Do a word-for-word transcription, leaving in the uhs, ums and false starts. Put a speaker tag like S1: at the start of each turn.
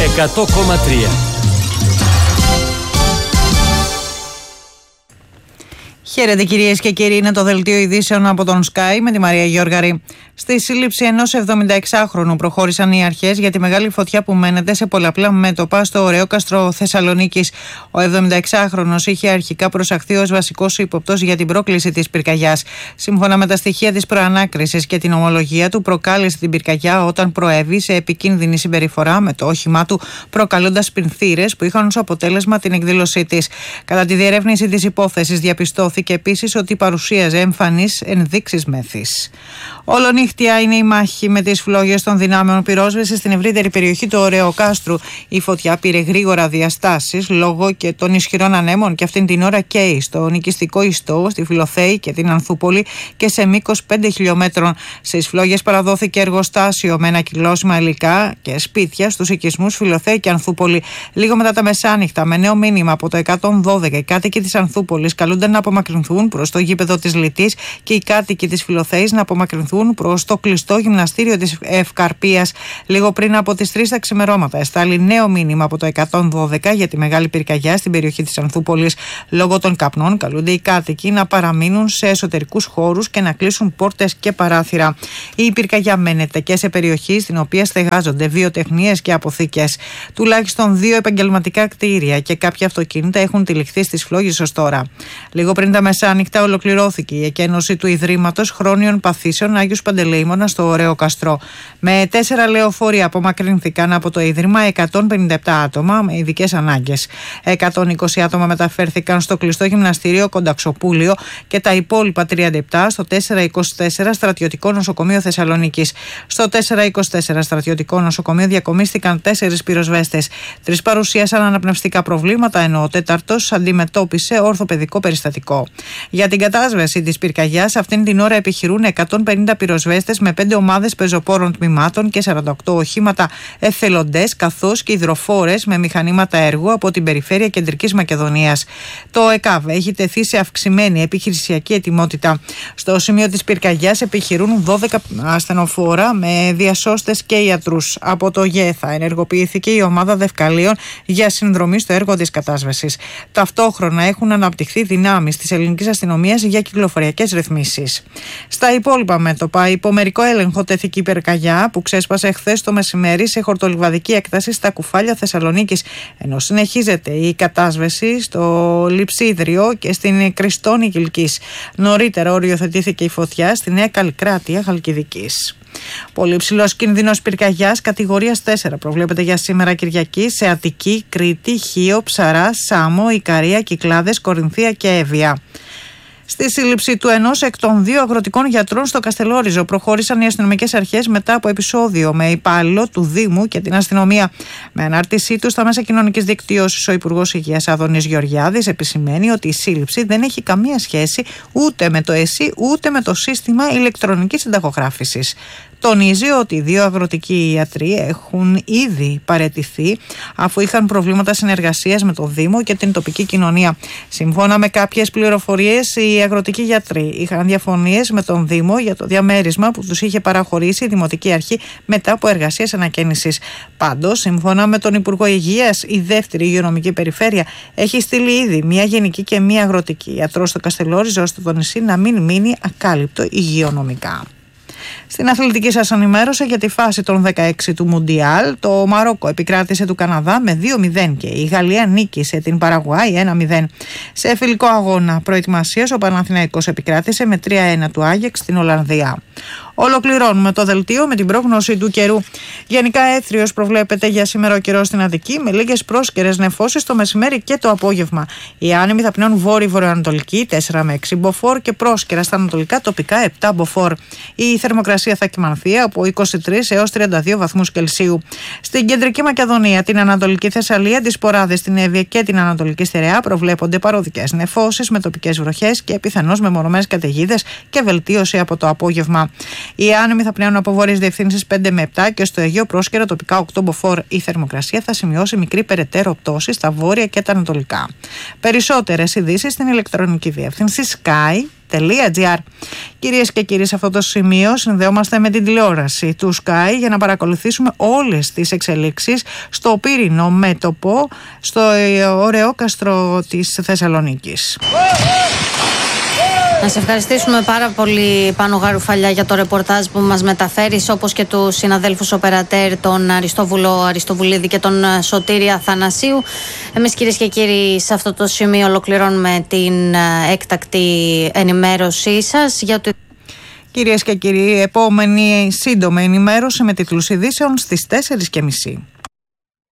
S1: εκατό κόμμα τρία.
S2: Χαίρετε κυρίες και κύριοι, είναι το δελτίο ειδήσεων από τον Sky με τη Μαρία Γιώργαρη. Στη σύλληψη ενός εβδομηνταεξάχρονου προχώρησαν οι αρχές για τη μεγάλη φωτιά που μένεται σε πολλαπλά μέτωπα στο Ωρεόκαστρο Θεσσαλονίκης. Ο εβδομηνταεξάχρονος είχε αρχικά προσαχθεί ως βασικός ύποπτος για την πρόκληση της πυρκαγιάς. Σύμφωνα με τα στοιχεία της προανάκρισης και την ομολογία του, προκάλεσε την πυρκαγιά όταν προέβη σε επικίνδυνη συμπεριφορά με το όχημά του, προκαλώντας πινθύρες που είχαν ως αποτέλεσμα την εκδήλωσή της. Κατά τη διερεύνηση της υπόθεσης, διαπιστώθηκε επίσης ότι παρουσίαζε εμφανείς ενδείξεις μέθης. Ολονύχτια είναι η μάχη με τις φλόγες των δυνάμεων πυρόσβεσης στην ευρύτερη περιοχή του Ωρεοκάστρου. Η φωτιά πήρε γρήγορα διαστάσεις λόγω και των ισχυρών ανέμων και αυτήν την ώρα καίει στο νοικιστικό ιστό, στη Φιλοθέη και την Ανθούπολη και σε μήκος πέντε χιλιόμετρων. Στις φλόγες παραδόθηκε εργοστάσιο με ανακυκλώσιμα υλικά και σπίτια στους οικισμούς Φιλοθέη και Ανθούπολη. Λίγο μετά τα μεσάνυχτα, με νέο μήνυμα από το εκατόν δώδεκα, οι κάτοικοι της Ανθούπολης καλούνται να απομακρυνθούν προς το γήπεδο της Λυτής και οι κάτοικοι της Φιλοθέης να απομακρυνθούν προς το κλειστό γυμναστήριο της Ευκαρπίας. Λίγο πριν από τις τρεις τα ξημερώματα, εστάλει νέο μήνυμα από το εκατόν δώδεκα για τη μεγάλη πυρκαγιά στην περιοχή της Ανθούπολης. Λόγω των καπνών, καλούνται οι κάτοικοι να παραμείνουν σε εσωτερικούς χώρους και να κλείσουν πόρτες και παράθυρα. Η πυρκαγιά μένεται και σε περιοχή στην οποία στεγάζονται βιοτεχνίες και αποθήκες. Τουλάχιστον δύο επαγγελματικά κτίρια και κάποια αυτοκίνητα έχουν τυλιχθεί στις φλόγες ως τώρα. Λίγο πριν τα μεσάνυχτα, ολοκληρώθηκε η εκένωση του Ιδρύματος Χρόνιων Παθήσεων Άγιους Παντελεήμονα στο Ωρεόκαστρο. Με τέσσερα λεωφορεία απομακρύνθηκαν από το Ίδρυμα εκατόν πενήντα επτά άτομα με ειδικές ανάγκες. εκατόν είκοσι άτομα μεταφέρθηκαν στο κλειστό γυμναστήριο Κονταξοπούλιο και τα υπόλοιπα τριάντα επτά στο τετρακόσια είκοσι τέσσερα Στρατιωτικό Νοσοκομείο Θεσσαλονίκης. Στο τετρακόσια είκοσι τέσσερα Στρατιωτικό Νοσοκομείο διακομίστηκαν τέσσερις πυροσβέστες. Τρεις παρουσίασαν αναπνευστικά προβλήματα, ενώ ο τέταρτος αντιμετώπισε ορθοπαιδικό περιστατικό. Για την κατάσβεση της πυρκαγιάς, αυτήν την ώρα επιχειρούν εκατόν πενήντα πυροσβέστες με πέντε ομάδες πεζοπόρων τμήματων και σαράντα οκτώ οχήματα εθελοντές, καθώς και υδροφόρες με μηχανήματα έργου από την περιφέρεια Κεντρικής Μακεδονίας. Το ΕΚΑΒ έχει τεθεί σε αυξημένη επιχειρησιακή ετοιμότητα. Στο σημείο της πυρκαγιάς επιχειρούν δώδεκα ασθενοφόρα με διασώστες και ιατρούς. Από το ΓΕΘΑ ενεργοποιήθηκε η ομάδα δευκαλίων για συνδρομή στο έργο της κατάσβεσης. Ταυτόχρονα έχουν αναπτυχθεί δυνάμεις της ελληνικής αστυνομίας για κυκλοφοριακές ρυθμίσεις. Στα υπόλοιπα μέτωπα, υπό μερικό έλεγχο τέθηκε η πυρκαγιά που ξέσπασε χθες το μεσημέρι σε χορτολιβαδική έκταση στα Κουφάλια Θεσσαλονίκης, ενώ συνεχίζεται η κατάσβεση στο Λειψίδριο και στην Κριστόνη Κιλκής. Νωρίτερα οριοθετήθηκε η φωτιά στη Νέα Καλλικράτεια Χαλκιδικής. Πολύ ψηλός κίνδυνος πυρκαγιάς κατηγορίας τέσσερα προβλέπεται για σήμερα Κυριακή σε Αττική, Κρήτη, Χίο, Ψαρά, Σάμο, Ικαρία, Κυκλάδες, Κορινθία και Εύβοια. Στη σύλληψη του ενός εκ των δύο αγροτικών γιατρών στο Καστελόριζο προχώρησαν οι αστυνομικές αρχές μετά από επεισόδιο με υπάλληλο του Δήμου και την αστυνομία. Με ανάρτησή του στα μέσα κοινωνικής δικτύωσης, ο Υπουργός Υγείας Άδωνης Γεωργιάδης επισημαίνει ότι η σύλληψη δεν έχει καμία σχέση ούτε με το ΕΣΥ ούτε με το σύστημα ηλεκτρονικής συνταγογράφησης. Τονίζει ότι οι δύο αγροτικοί ιατροί έχουν ήδη παραιτηθεί αφού είχαν προβλήματα συνεργασίας με το Δήμο και την τοπική κοινωνία. Σύμφωνα με κάποιες πληροφορίες, οι αγροτικοί γιατροί είχαν διαφωνίες με τον Δήμο για το διαμέρισμα που τους είχε παραχωρήσει η Δημοτική Αρχή μετά από εργασίες ανακαίνησης. Πάντως, σύμφωνα με τον Υπουργό Υγείας, η δεύτερη υγειονομική περιφέρεια έχει στείλει ήδη μία γενική και μία αγροτική ιατρό στο Καστελόριζο, ώστε το νησί να μην μείνει ακάλυπτο υγειονομικά. Στην αθλητική σας ενημέρωση για τη φάση των δεκαέξι του Μουντιάλ, το Μαρόκο επικράτησε του Καναδά με δύο μηδέν και η Γαλλία νίκησε την Παραγουάη ένα μηδέν. Σε φιλικό αγώνα προετοιμασίας, ο Παναθηναϊκός επικράτησε με τρία ένα του Άγιαξ στην Ολλανδία. Ολοκληρώνουμε το δελτίο με την πρόγνωση του καιρού. Γενικά έθριος προβλέπεται για σήμερα ο καιρός στην Αττική, με λίγες πρόσκαιρες νεφώσεις το μεσημέρι και το απόγευμα. Οι άνεμοι θα πνέουν βόρειο-βορειοανατολική τέσσερα με έξι μποφόρ και πρόσκαιρα στα ανατολικά τοπικά επτά μποφόρ. Η θερμοκρασία θα κυμανθεί από είκοσι τρεις έως τριάντα δύο βαθμούς Κελσίου. Στην Κεντρική Μακεδονία, την Ανατολική Θεσσαλία, τις Ποράδες, την Εύβοια και την Ανατολική Στερεά προβλέπονται παροδικές νεφώσεις με τοπικές βροχές και πιθανώς μεμονωμένες καταιγίδες και βελτίωση από το απόγευμα. Οι άνεμοι θα πνέουν από βόρειες διευθύνσεις πέντε με επτά και στο Αιγαίο Πρόσκαιρα τοπικά οκτώ μποφόρ η θερμοκρασία θα σημειώσει μικρή περαιτέρω πτώση στα βόρεια και τα ανατολικά. Περισσότερες ειδήσεις στην ηλεκτρονική διεύθυνση sky.gr. Κυρίες και κύριοι, σε αυτό το σημείο συνδεόμαστε με την τηλεόραση του Sky για να παρακολουθήσουμε όλες τις εξελίξεις στο πύρινο μέτωπο στο Ωρεόκαστρο της Θεσσαλονίκης.
S1: Να σε ευχαριστήσουμε πάρα πολύ, Πάνο Γαρουφαλιά, για το ρεπορτάζ που μας μεταφέρεις, όπως και τους συναδέλφους οπερατέρ, τον Αριστόβουλο Αριστοβουλίδη και τον Σωτήρη Αθανασίου. Εμείς, κυρίες και κύριοι, σε αυτό το σημείο ολοκληρώνουμε την έκτακτη ενημέρωσή σας για το...
S2: Κυρίες και κύριοι, επόμενη σύντομη ενημέρωση με τίτλους ειδήσεων στις τέσσερις και μισή.